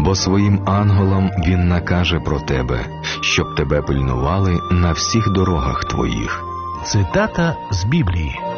бо своїм ангелам він накаже про тебе, щоб тебе пильнували на всіх дорогах твоїх». Цитата з Біблії.